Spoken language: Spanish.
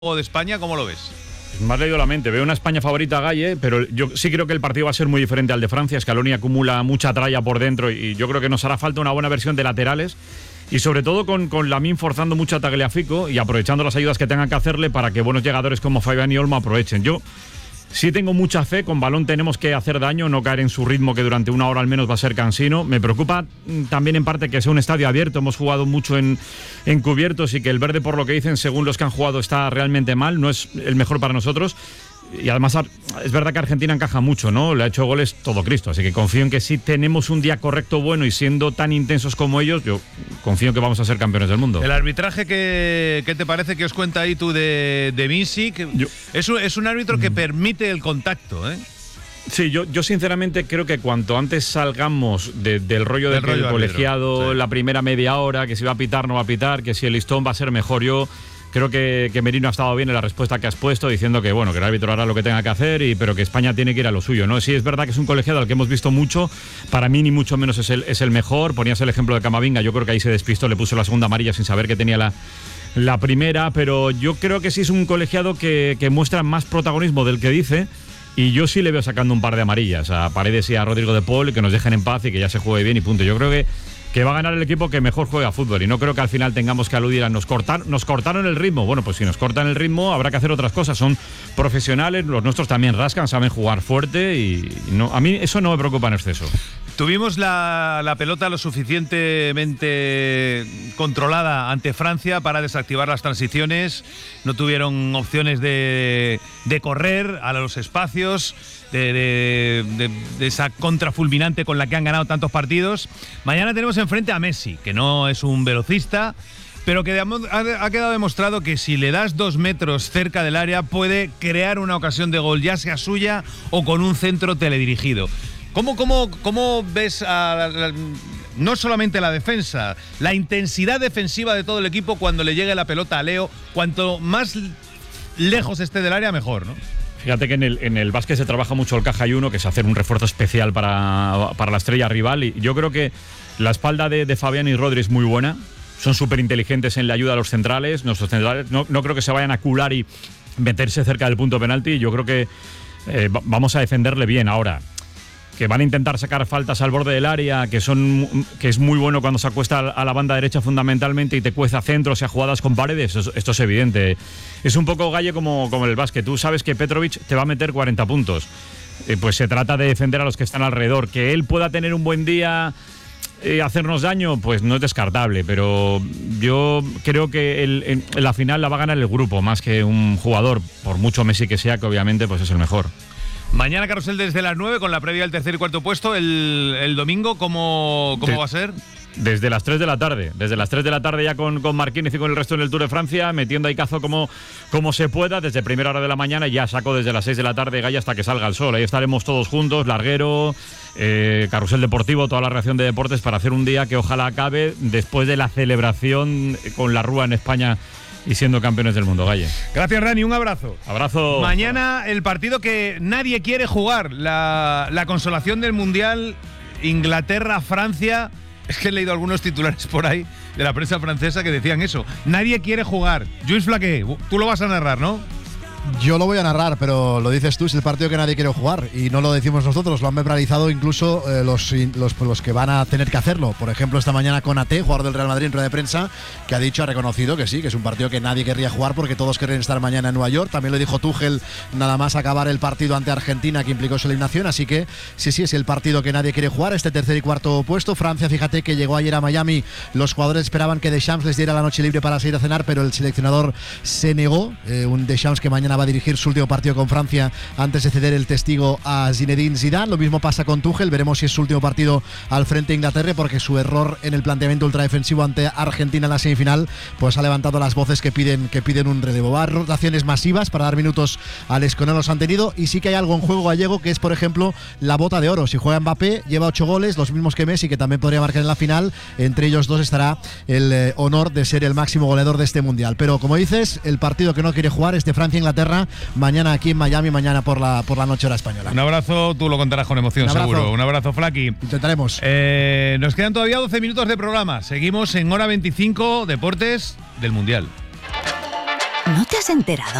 de España, ¿cómo lo ves? Me has leído la mente. Veo una España favorita a Galle, pero yo sí creo que el partido va a ser muy diferente al de Francia. Scaloni acumula mucha tralla por dentro y yo creo que nos hará falta una buena versión de laterales y sobre todo con Lamine forzando mucho a Tagliafico y aprovechando las ayudas que tengan que hacerle para que buenos llegadores como Fabián y Olmo aprovechen. Yo sí tengo mucha fe, con balón tenemos que hacer daño, no caer en su ritmo que durante una hora al menos va a ser cansino. Me preocupa también en parte que sea un estadio abierto, hemos jugado mucho en cubiertos y que el verde, por lo que dicen, según los que han jugado, está realmente mal, no es el mejor para nosotros. Y además es verdad que Argentina encaja mucho, ¿no? Le ha hecho goles todo Cristo, así que confío en que si tenemos un día correcto, bueno, y siendo tan intensos como ellos, yo confío en que vamos a ser campeones del mundo. El arbitraje, ¿qué te parece que os cuenta ahí tú de Misic? Es un árbitro que permite el contacto, ¿eh? Sí, yo sinceramente creo que cuanto antes salgamos del rollo del que el colegiado, sí, la primera media hora, que si va a pitar, no va a pitar, que si el listón va a ser mejor, yo creo que Merino ha estado bien en la respuesta que has puesto, diciendo que bueno, que el árbitro hará lo que tenga que hacer, pero que España tiene que ir a lo suyo, ¿no? Sí, es verdad que es un colegiado al que hemos visto mucho, para mí ni mucho menos es el mejor. Ponías el ejemplo de Camavinga, yo creo que ahí se despistó, le puso la segunda amarilla sin saber que tenía la primera, pero yo creo que sí es un colegiado que muestra más protagonismo del que dice. Y yo sí le veo sacando un par de amarillas a Paredes y a Rodrigo de Paul, que nos dejen en paz y que ya se juegue bien y punto. Yo creo que va a ganar el equipo que mejor juega fútbol y no creo que al final tengamos que aludir a nos cortaron el ritmo. Bueno, pues si nos cortan el ritmo habrá que hacer otras cosas. Son profesionales, los nuestros también rascan, saben jugar fuerte y no, a mí eso no me preocupa en exceso. Tuvimos la pelota lo suficientemente controlada ante Francia para desactivar las transiciones. No tuvieron opciones de correr a los espacios, de esa contra fulminante con la que han ganado tantos partidos. Mañana tenemos enfrente a Messi, que no es un velocista, pero que ha quedado demostrado que si le das 2 metros cerca del área puede crear una ocasión de gol, ya sea suya o con un centro teledirigido. ¿Cómo ves no solamente la defensa, la intensidad defensiva de todo el equipo cuando le llegue la pelota a Leo? Cuanto más lejos esté del área, mejor, ¿no? Fíjate que en el básquet se trabaja mucho el caja y uno, que es hacer un refuerzo especial para la estrella rival. Y yo creo que la espalda de Fabián y Rodri es muy buena. Son súper inteligentes en la ayuda a los centrales. Nuestros centrales no creo que se vayan a cular y meterse cerca del punto penalti. Yo creo que vamos a defenderle bien ahora. Que van a intentar sacar faltas al borde del área, que es muy bueno cuando se acuesta a la banda derecha fundamentalmente y te cueza centros y a jugadas con Paredes. Esto es evidente. Es un poco Galle como en el básquet. Tú sabes que Petrovic te va a meter 40 puntos. Pues se trata de defender a los que están alrededor. Que él pueda tener un buen día, hacernos daño, pues no es descartable. Pero yo creo que en la final la va a ganar el grupo, más que un jugador, por mucho Messi que sea, que obviamente pues es el mejor. Mañana carrusel desde las 9 con la previa del tercer y cuarto puesto. El domingo, ¿cómo va a ser? Desde las 3 de la tarde. Desde las 3 de la tarde ya con Marquínez y con el resto en el Tour de Francia, metiendo ahí cazo como se pueda, desde primera hora de la mañana y ya saco desde las 6 de la tarde, Galle, hasta que salga el sol. Ahí estaremos todos juntos, larguero, carrusel deportivo, toda la reacción de deportes, para hacer un día que ojalá acabe después de la celebración con la Rúa en España y siendo campeones del mundo, Galle. Gracias, Rani, un abrazo. Abrazo. Mañana el partido que nadie quiere jugar, la consolación del Mundial, Inglaterra-Francia. Es que he leído algunos titulares por ahí de la prensa francesa que decían eso. Nadie quiere jugar. Luis Flaqué, tú lo vas a narrar, ¿no? Yo lo voy a narrar, pero lo dices tú, es el partido que nadie quiere jugar y no lo decimos nosotros, lo han memorializado incluso los que van a tener que hacerlo. Por ejemplo, esta mañana Konaté, jugador del Real Madrid en rueda de prensa, que ha reconocido que sí, que es un partido que nadie querría jugar porque todos quieren estar mañana en Nueva York. También lo dijo Tuchel nada más acabar el partido ante Argentina, que implicó su eliminación, así que sí, es el partido que nadie quiere jugar, este tercer y cuarto puesto. Francia, fíjate que llegó ayer a Miami, los jugadores esperaban que Deschamps les diera la noche libre para salir a cenar, pero el seleccionador se negó, un Deschamps que mañana va a dirigir su último partido con Francia antes de ceder el testigo a Zinedine Zidane. Lo mismo pasa con Tuchel, veremos si es su último partido al frente de Inglaterra, porque su error en el planteamiento ultradefensivo ante Argentina en la semifinal pues ha levantado las voces que piden un relevo. Va a rotaciones masivas para dar minutos a los que no los han tenido, y sí que hay algo en juego gallego, que es por ejemplo la bota de oro. Si juega Mbappé, lleva 8 goles, los mismos que Messi, que también podría marcar en la final. Entre ellos dos estará el honor de ser el máximo goleador de este mundial. Pero como dices, el partido que no quiere jugar es de Francia-Inglaterra, mañana aquí en Miami, mañana por la noche hora española. Un abrazo, tú lo contarás con emoción, seguro. Un abrazo, Flaqui. Intentaremos. Nos quedan todavía 12 minutos de programa. Seguimos en hora 25, Deportes del Mundial. ¿No te ¿Te has enterado?